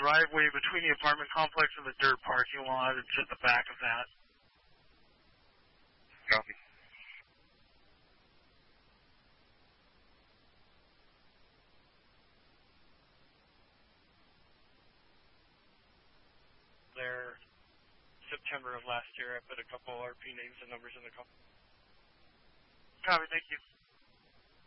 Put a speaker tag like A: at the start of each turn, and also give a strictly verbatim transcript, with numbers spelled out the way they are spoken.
A: driveway between the apartment complex and the dirt parking lot. It's at the back of that.
B: Copy.
A: There, September of last year, I put a couple R P names and numbers in the call. Copy, thank you.